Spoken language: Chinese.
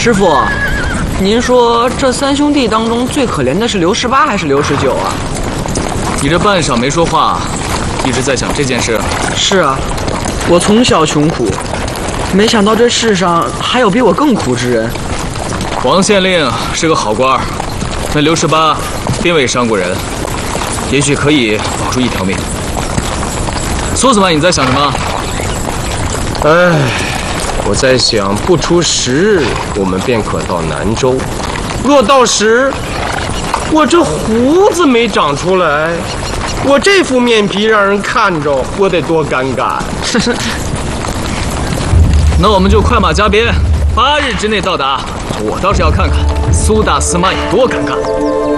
师傅，您说这三兄弟当中最可怜的是刘十八还是刘19啊？ 你这半晌没说话，一直在想这件事。 是啊，我从小穷苦，没想到这世上还有比我更苦之人。 王县令是个好官儿，那刘18并未伤过人，也许可以保住一条命。苏子曼，你在想什么？ 哎，我在想，不出10日，我们便可到南州。若到时，我这胡子没长出来，我这副面皮让人看着，我得多尴尬。 那我们就快马加鞭，8日之内到达。我倒是要看看苏大司马有多尴尬。